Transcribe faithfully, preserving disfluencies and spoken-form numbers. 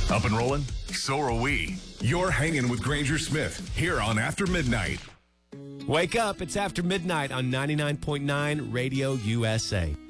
Up and rolling? So are we. You're hanging with Granger Smith here on After Midnight. Wake up. It's After Midnight on ninety-nine point nine Radio U S A.